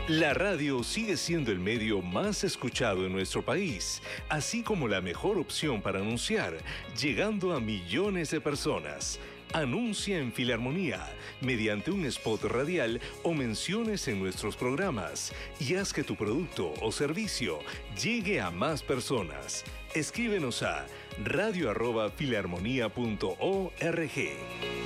La radio sigue siendo el medio más escuchado en nuestro país, así como la mejor opción para anunciar, llegando a millones de personas. Anuncia en Filarmonía, mediante un spot radial o menciones en nuestros programas, y haz que tu producto o servicio llegue a más personas. Escríbenos a radio@filarmonía.org.